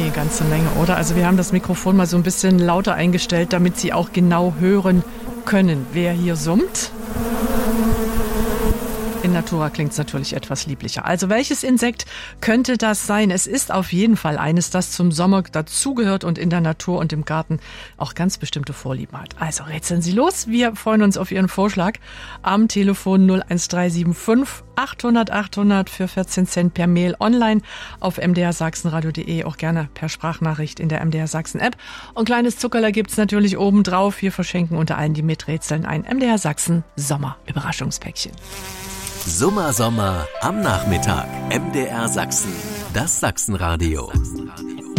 eine ganze Menge, oder? Also wir haben das Mikrofon mal so ein bisschen lauter eingestellt, damit Sie auch genau hören können, wer hier summt. In Natura klingt es natürlich etwas lieblicher. Also welches Insekt könnte das sein? Es ist auf jeden Fall eines, das zum Sommer dazugehört und in der Natur und im Garten auch ganz bestimmte Vorlieben hat. Also rätseln Sie los. Wir freuen uns auf Ihren Vorschlag am Telefon 01375 800 800 für 14 Cent per Mail online auf mdrsachsenradio.de, auch gerne per Sprachnachricht in der MDR Sachsen App. Und kleines Zuckerler gibt's natürlich oben drauf. Wir verschenken unter allen, die miträtseln, ein MDR Sachsen Sommer Überraschungspäckchen. Sommer am Nachmittag. MDR Sachsen. Das Sachsenradio.